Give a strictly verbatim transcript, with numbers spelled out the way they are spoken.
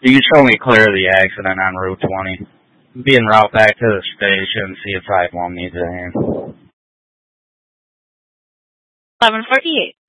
You can show me clear of the accident on Route twenty. Be en route back to the station, see if Type one needs a hand. eleven forty-eight.